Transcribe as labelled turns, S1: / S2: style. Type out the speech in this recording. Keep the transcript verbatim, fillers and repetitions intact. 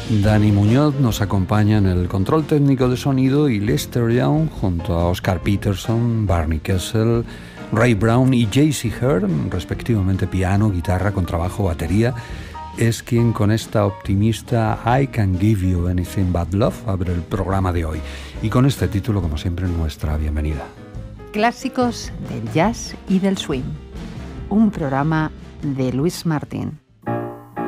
S1: Dani Muñoz nos acompaña en el control técnico de sonido y Lester Young junto a Oscar Peterson, Barney Kessel, Ray Brown y J C Hearn, respectivamente piano, guitarra, contrabajo, batería, es quien con esta optimista I Can Give You Anything But Love abre el programa de hoy. Y con este título, como siempre, nuestra bienvenida.
S2: Clásicos del jazz y del swing. Un programa de Luis Martín.